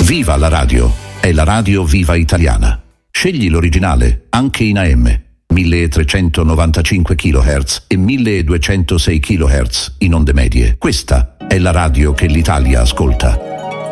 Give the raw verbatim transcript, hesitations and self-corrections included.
Viva la radio! È la radio Viva Italiana. Scegli l'originale, anche in A M. milletrecentonovantacinque chilohertz e milleduecentosei chilohertz in onde medie. Questa è la radio che l'Italia ascolta.